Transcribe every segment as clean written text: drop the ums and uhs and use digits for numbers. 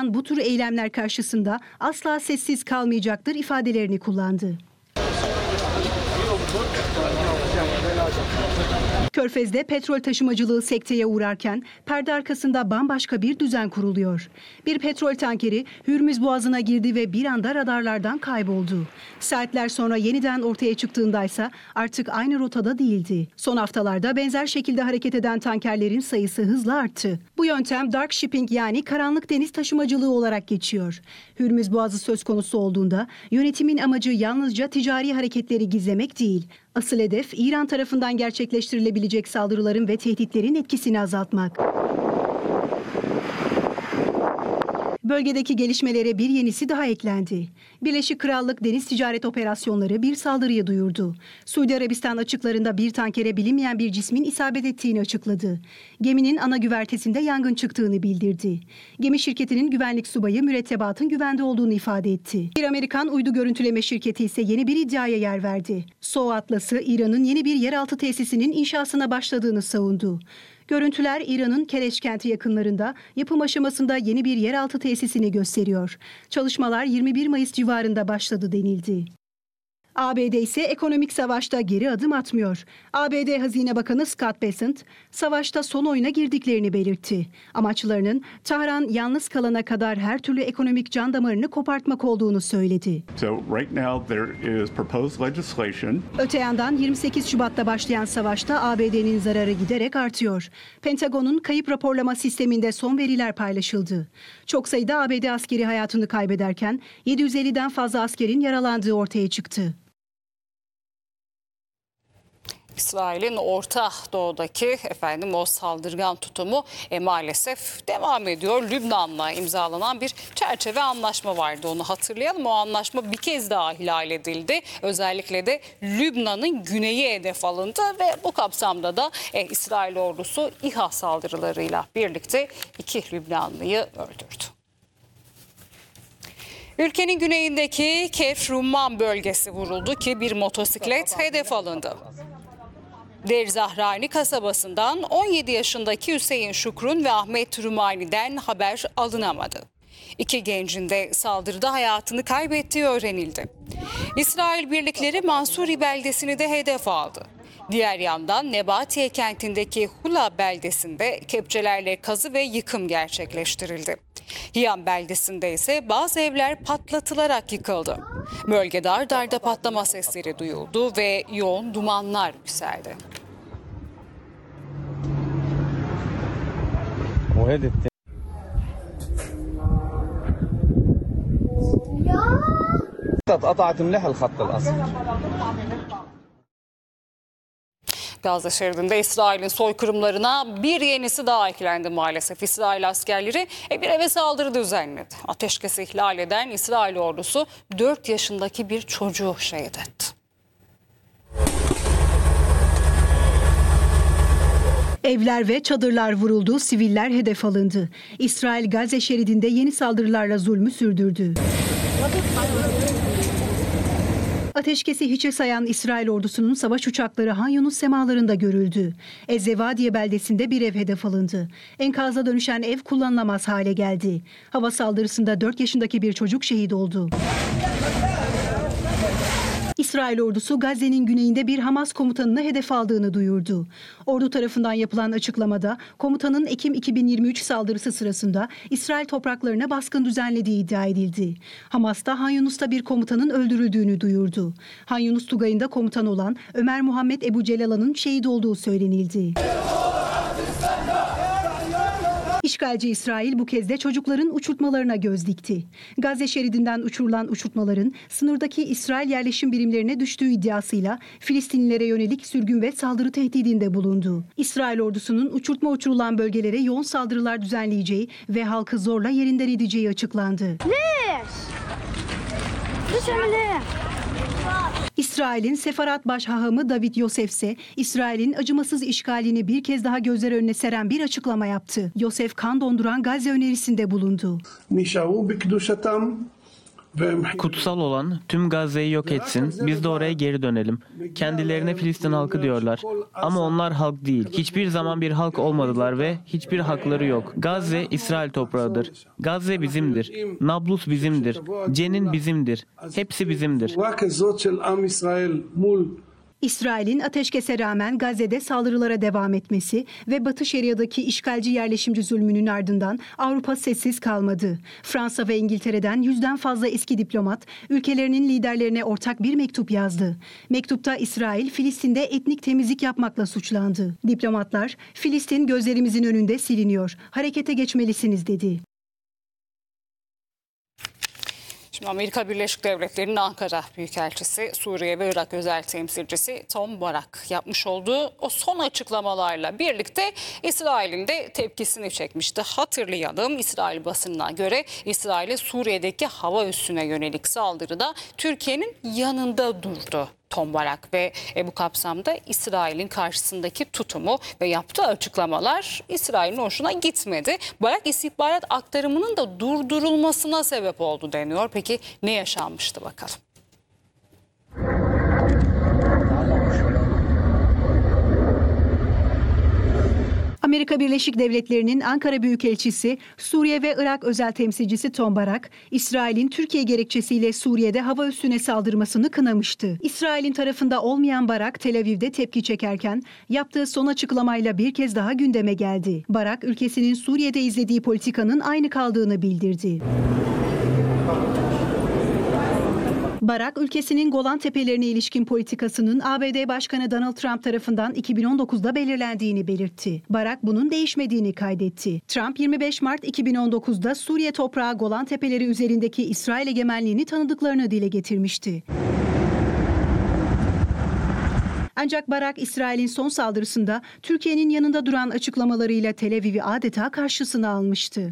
İran bu tür eylemler karşısında asla sessiz kalmayacaktır ifadelerini kullandı. Körfez'de petrol taşımacılığı sekteye uğrarken perde arkasında bambaşka bir düzen kuruluyor. Bir petrol tankeri Hürmüz Boğazı'na girdi ve bir anda radarlardan kayboldu. Saatler sonra yeniden ortaya çıktığındaysa artık aynı rotada değildi. Son haftalarda benzer şekilde hareket eden tankerlerin sayısı hızla arttı. Bu yöntem dark shipping yani karanlık deniz taşımacılığı olarak geçiyor. Hürmüz Boğazı söz konusu olduğunda yönetimin amacı yalnızca ticari hareketleri gizlemek değil. Asıl hedef İran tarafından gerçekleştirilebilecek saldırıların ve tehditlerin etkisini azaltmak. Bölgedeki gelişmelere bir yenisi daha eklendi. Birleşik Krallık Deniz Ticaret Operasyonları bir saldırıyı duyurdu. Suudi Arabistan açıklarında bir tankere bilinmeyen bir cismin isabet ettiğini açıkladı. Geminin ana güvertesinde yangın çıktığını bildirdi. Gemi şirketinin güvenlik subayı mürettebatın güvende olduğunu ifade etti. Bir Amerikan uydu görüntüleme şirketi ise yeni bir iddiaya yer verdi. SOE Atlas'ı İran'ın yeni bir yeraltı tesisinin inşasına başladığını savundu. Görüntüler İran'ın Kereş kenti yakınlarında yapım aşamasında yeni bir yeraltı tesisini gösteriyor. Çalışmalar 21 Mayıs civarında başladı denildi. ABD ise ekonomik savaşta geri adım atmıyor. ABD Hazine Bakanı Scott Bessent, savaşta son oyuna girdiklerini belirtti. Amaçlarının Tahran yalnız kalana kadar her türlü ekonomik can damarını kopartmak olduğunu söyledi. Öte yandan 28 Şubat'ta başlayan savaşta ABD'nin zararı giderek artıyor. Pentagon'un kayıp raporlama sisteminde son veriler paylaşıldı. Çok sayıda ABD askeri hayatını kaybederken 750'den fazla askerin yaralandığı ortaya çıktı. İsrail'in Orta Doğu'daki o saldırgan tutumu maalesef devam ediyor. Lübnan'la imzalanan bir çerçeve anlaşma vardı, onu hatırlayalım. O anlaşma bir kez daha ihlal edildi. Özellikle de Lübnan'ın güneyi hedef alındı ve bu kapsamda da İsrail ordusu İHA saldırılarıyla birlikte 2 Lübnanlıyı öldürdü. Ülkenin güneyindeki Kefr-Rumman bölgesi vuruldu ki bir motosiklet hedef alındı. Derzahrani kasabasından 17 yaşındaki Hüseyin Şukrun ve Ahmet Rumani'den haber alınamadı. 2 gencin de saldırıda hayatını kaybettiği öğrenildi. İsrail birlikleri Mansuri beldesini de hedef aldı. Diğer yandan Nebatiye kentindeki Hula beldesinde kepçelerle kazı ve yıkım gerçekleştirildi. Hiyan beldesinde ise bazı evler patlatılarak yıkıldı. Bölgede ard arda patlama sesleri duyuldu ve yoğun dumanlar yükseldi. Gazze şeridinde İsrail'in soykırımlarına bir yenisi daha eklendi maalesef. İsrail askerleri bir eve saldırı düzenledi. Ateşkesi ihlal eden İsrail ordusu 4 yaşındaki bir çocuğu şehit etti. Evler ve çadırlar vuruldu, siviller hedef alındı. İsrail Gazze şeridinde yeni saldırılarla zulmü sürdürdü. Ateşkesi hiçe sayan İsrail ordusunun savaş uçakları Han Yunus semalarında görüldü. Ezzevadiye beldesinde bir ev hedef alındı. Enkazla dönüşen ev kullanılamaz hale geldi. Hava saldırısında 4 yaşındaki bir çocuk şehit oldu. İsrail ordusu Gazze'nin güneyinde bir Hamas komutanını hedef aldığını duyurdu. Ordu tarafından yapılan açıklamada komutanın Ekim 2023 saldırısı sırasında İsrail topraklarına baskın düzenlediği iddia edildi. Hamas da Han Yunus'ta bir komutanın öldürüldüğünü duyurdu. Han Yunus Tugayı'nda komutan olan Ömer Muhammed Ebu Celala'nın şehit olduğu söylenildi. İşgalci İsrail bu kez de çocukların uçurtmalarına göz dikti. Gazze şeridinden uçurulan uçurtmaların sınırdaki İsrail yerleşim birimlerine düştüğü iddiasıyla Filistinlilere yönelik sürgün ve saldırı tehdidinde bulundu. İsrail ordusunun uçurtma uçurulan bölgelere yoğun saldırılar düzenleyeceği ve halkı zorla yerinden edeceği açıklandı. İsrail'in Sefarat Başhahamı David Yosef ise İsrail'in acımasız işgalini bir kez daha gözler önüne seren bir açıklama yaptı. Yosef kan donduran Gazze önerisinde bulundu. Kutsal olan tüm Gazze'yi yok etsin, biz de oraya geri dönelim. Kendilerine Filistin halkı diyorlar. Ama onlar halk değil. Hiçbir zaman bir halk olmadılar ve hiçbir hakları yok. Gazze, İsrail toprağıdır. Gazze bizimdir. Nablus bizimdir. Cenin bizimdir. Hepsi bizimdir. İsrail'in ateşkese rağmen Gazze'de saldırılara devam etmesi ve Batı Şeria'daki işgalci yerleşimci zulmünün ardından Avrupa sessiz kalmadı. Fransa ve İngiltere'den 100'den fazla eski diplomat ülkelerinin liderlerine ortak bir mektup yazdı. Mektupta İsrail, Filistin'de etnik temizlik yapmakla suçlandı. Diplomatlar, Filistin gözlerimizin önünde siliniyor, harekete geçmelisiniz dedi. Şimdi Amerika Birleşik Devletleri'nin Ankara Büyükelçisi, Suriye ve Irak özel temsilcisi Tom Barak yapmış olduğu o son açıklamalarla birlikte İsrail'in de tepkisini çekmişti. Hatırlayalım, İsrail basınına göre İsrail'e Suriye'deki hava üssüne yönelik saldırıda Türkiye'nin yanında durdu Tom Barak ve bu kapsamda İsrail'in karşısındaki tutumu ve yaptığı açıklamalar İsrail'in hoşuna gitmedi. Barak istihbarat aktarımının da durdurulmasına sebep oldu deniyor. Peki ne yaşanmıştı bakalım. Amerika Birleşik Devletleri'nin Ankara Büyükelçisi, Suriye ve Irak özel temsilcisi Tom Barak, İsrail'in Türkiye gerekçesiyle Suriye'de hava üssüne saldırmasını kınamıştı. İsrail'in tarafında olmayan Barak, Tel Aviv'de tepki çekerken yaptığı son açıklamayla bir kez daha gündeme geldi. Barak, ülkesinin Suriye'de izlediği politikanın aynı kaldığını bildirdi. Barak, ülkesinin Golan Tepelerine ilişkin politikasının ABD Başkanı Donald Trump tarafından 2019'da belirlendiğini belirtti. Barak bunun değişmediğini kaydetti. Trump 25 Mart 2019'da Suriye toprağı Golan Tepeleri üzerindeki İsrail egemenliğini tanıdıklarını dile getirmişti. Ancak Barak, İsrail'in son saldırısında Türkiye'nin yanında duran açıklamalarıyla Tel Aviv'i adeta karşısına almıştı.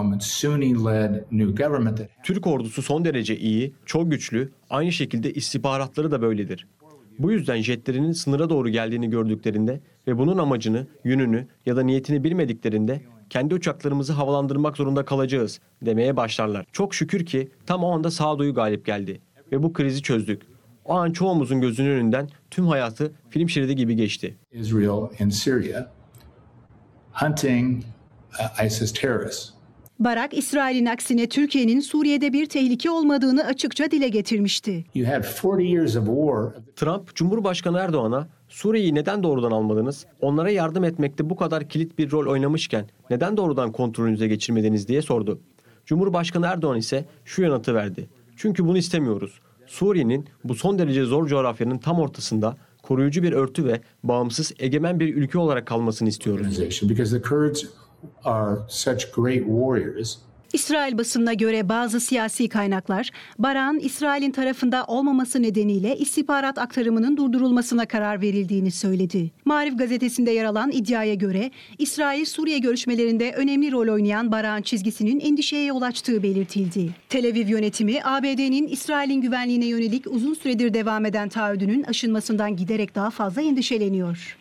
Türk ordusu son derece iyi, çok güçlü, aynı şekilde istihbaratları da böyledir. Bu yüzden jetlerinin sınıra doğru geldiğini gördüklerinde ve bunun amacını, yönünü ya da niyetini bilmediklerinde kendi uçaklarımızı havalandırmak zorunda kalacağız demeye başlarlar. Çok şükür ki tam o anda sağduyu galip geldi ve bu krizi çözdük. O an çoğumuzun gözünün önünden tüm hayatı film şeridi gibi geçti. Israel and Syria hunting ISIS terrorists. Barak, İsrail'in aksine Türkiye'nin Suriye'de bir tehlike olmadığını açıkça dile getirmişti. You had 40 years of war. Trump, Cumhurbaşkanı Erdoğan'a Suriye'yi neden doğrudan almadınız? Onlara yardım etmekte bu kadar kilit bir rol oynamışken neden doğrudan kontrolünüze geçirmediniz diye sordu. Cumhurbaşkanı Erdoğan ise şu yanıtı verdi. Çünkü bunu istemiyoruz. Suriye'nin bu son derece zor coğrafyanın tam ortasında koruyucu bir örtü ve bağımsız egemen bir ülke olarak kalmasını istiyoruz. Because the Kurds are such great warriors. İsrail basınına göre bazı siyasi kaynaklar, Barak'ın İsrail'in tarafında olmaması nedeniyle istihbarat aktarımının durdurulmasına karar verildiğini söyledi. Maarif gazetesinde yer alan iddiaya göre, İsrail-Suriye görüşmelerinde önemli rol oynayan Barak'ın çizgisinin endişeye yol açtığı belirtildi. Tel Aviv yönetimi, ABD'nin İsrail'in güvenliğine yönelik uzun süredir devam eden taahhüdünün aşılmasından giderek daha fazla endişeleniyor.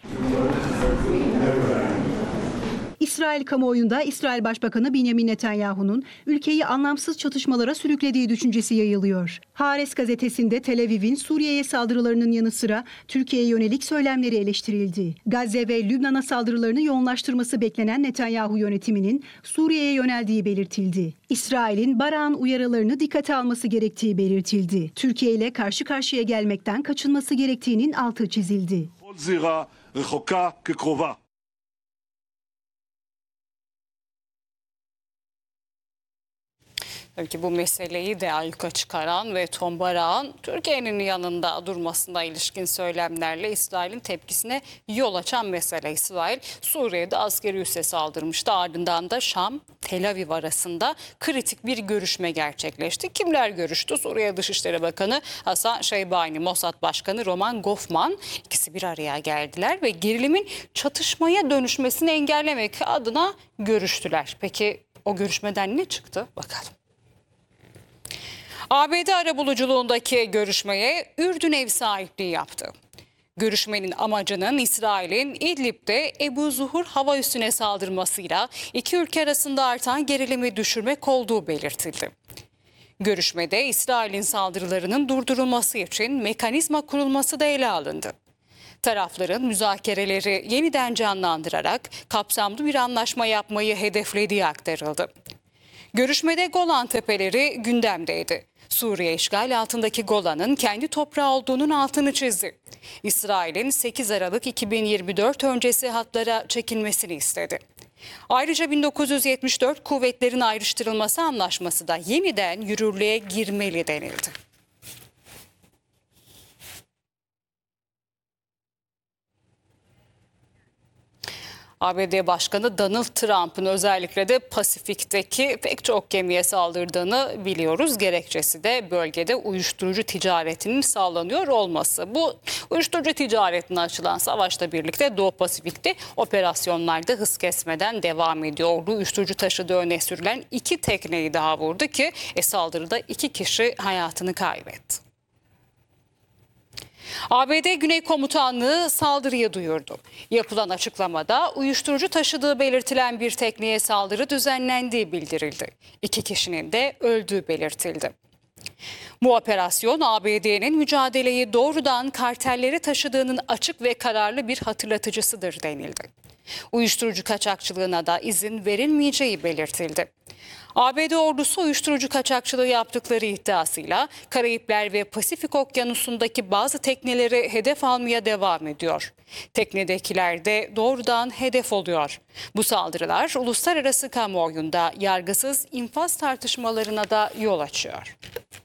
İsrail kamuoyunda İsrail Başbakanı Benjamin Netanyahu'nun ülkeyi anlamsız çatışmalara sürüklediği düşüncesi yayılıyor. Haaretz gazetesinde Tel Aviv'in Suriye'ye saldırılarının yanı sıra Türkiye'ye yönelik söylemleri eleştirildi. Gazze ve Lübnan'a saldırılarını yoğunlaştırması beklenen Netanyahu yönetiminin Suriye'ye yöneldiği belirtildi. İsrail'in Barak'ın uyarılarını dikkate alması gerektiği belirtildi. Türkiye ile karşı karşıya gelmekten kaçınması gerektiğinin altı çizildi. Tabii ki bu meseleyi de ayyuka çıkaran ve Tom Barak'ın Türkiye'nin yanında durmasına ilişkin söylemlerle İsrail'in tepkisine yol açan mesele. İsrail Suriye'de askeri üsse saldırmıştı. Ardından da Şam, Tel Aviv arasında kritik bir görüşme gerçekleşti. Kimler görüştü? Suriye Dışişleri Bakanı Hasan Şeybani, Mossad Başkanı Roman Goffman, ikisi bir araya geldiler ve gerilimin çatışmaya dönüşmesini engellemek adına görüştüler. Peki o görüşmeden ne çıktı? Bakalım. ABD arabuluculuğundaki görüşmeye Ürdün ev sahipliği yaptı. Görüşmenin amacının İsrail'in İdlib'de Ebu Zuhur hava üssüne saldırmasıyla iki ülke arasında artan gerilimi düşürmek olduğu belirtildi. Görüşmede İsrail'in saldırılarının durdurulması için mekanizma kurulması da ele alındı. Tarafların müzakereleri yeniden canlandırarak kapsamlı bir anlaşma yapmayı hedeflediği aktarıldı. Görüşmede Golan Tepeleri gündemdeydi. Suriye işgal altındaki Golan'ın kendi toprağı olduğunun altını çizdi. İsrail'in 8 Aralık 2024 öncesi hatlara çekilmesini istedi. Ayrıca 1974 kuvvetlerin ayrıştırılması anlaşması da yeniden yürürlüğe girmeli denildi. ABD Başkanı Donald Trump'ın özellikle de Pasifik'teki pek çok gemiye saldırdığını biliyoruz. Gerekçesi de bölgede uyuşturucu ticaretinin sağlanıyor olması. Bu uyuşturucu ticaretine açılan savaşla birlikte Doğu Pasifik'te operasyonlarda hız kesmeden devam ediyor. Uyuşturucu taşıdığı öne sürülen 2 tekneyi daha vurdu ki saldırıda 2 kişi hayatını kaybetti. ABD Güney Komutanlığı saldırıyı duyurdu. Yapılan açıklamada uyuşturucu taşıdığı belirtilen bir tekneye saldırı düzenlendiği bildirildi. 2 kişinin de öldüğü belirtildi. Bu operasyon ABD'nin mücadeleyi doğrudan kartelleri taşıdığının açık ve kararlı bir hatırlatıcısıdır denildi. Uyuşturucu kaçakçılığına da izin verilmeyeceği belirtildi. ABD ordusu uyuşturucu kaçakçılığı yaptıkları iddiasıyla Karayipler ve Pasifik Okyanusu'ndaki bazı tekneleri hedef almaya devam ediyor. Teknedekiler de doğrudan hedef oluyor. Bu saldırılar uluslararası kamuoyunda yargısız infaz tartışmalarına da yol açıyor.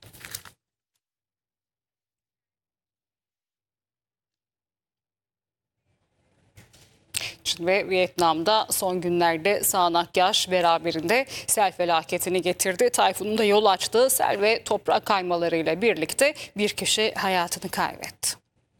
Çin ve Vietnam'da son günlerde sağanak yağış beraberinde sel felaketini getirdi. Tayfunun da yol açtığı sel ve toprak kaymalarıyla birlikte bir kişi hayatını kaybetti.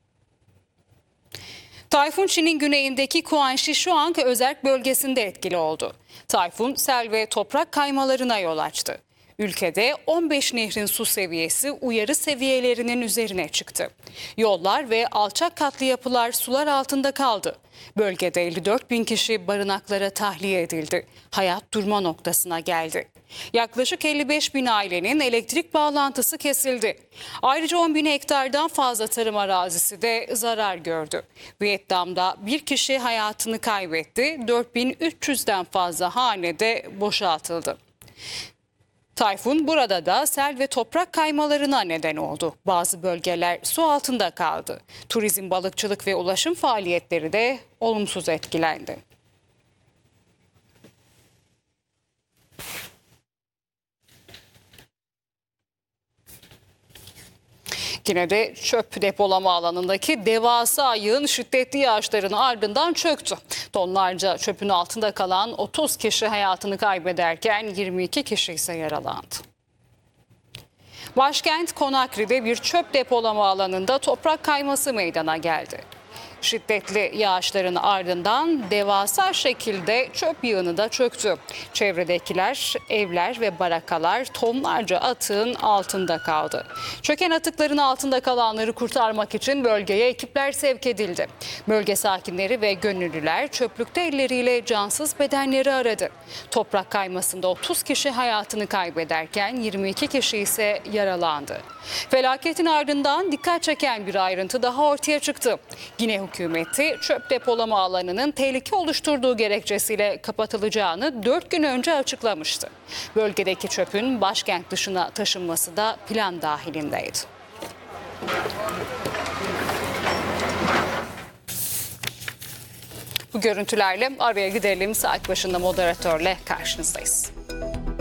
Tayfun Çin'in güneyindeki Guangxi-Shuang özerk bölgesinde etkili oldu. Tayfun sel ve toprak kaymalarına yol açtı. Ülkede 15 nehrin su seviyesi uyarı seviyelerinin üzerine çıktı. Yollar ve alçak katlı yapılar sular altında kaldı. Bölgede 54 bin kişi barınaklara tahliye edildi. Hayat durma noktasına geldi. Yaklaşık 55 bin ailenin elektrik bağlantısı kesildi. Ayrıca 10 bin hektardan fazla tarım arazisi de zarar gördü. Vietnam'da bir kişi hayatını kaybetti. 4300'den fazla hane de boşaltıldı. Tayfun burada da sel ve toprak kaymalarına neden oldu. Bazı bölgeler su altında kaldı. Turizm, balıkçılık ve ulaşım faaliyetleri de olumsuz etkilendi. Yine de çöp depolama alanındaki devasa yığın şiddetli yağışların ardından çöktü. Tonlarca çöpün altında kalan 30 kişi hayatını kaybederken 22 kişi ise yaralandı. Başkent Conakry'de bir çöp depolama alanında toprak kayması meydana geldi. Şiddetli yağışların ardından devasa şekilde çöp yığını da çöktü. Çevredekiler, evler ve barakalar tonlarca atığın altında kaldı. Çöken atıkların altında kalanları kurtarmak için bölgeye ekipler sevk edildi. Bölge sakinleri ve gönüllüler çöplükte elleriyle cansız bedenleri aradı. Toprak kaymasında 30 kişi hayatını kaybederken 22 kişi ise yaralandı. Felaketin ardından dikkat çeken bir ayrıntı daha ortaya çıktı. Gine hükümeti çöp depolama alanının tehlike oluşturduğu gerekçesiyle kapatılacağını 4 gün önce açıklamıştı. Bölgedeki çöpün başkent dışına taşınması da plan dahilindeydi. Bu görüntülerle araya gidelim. Saat başında moderatörle karşınızdayız.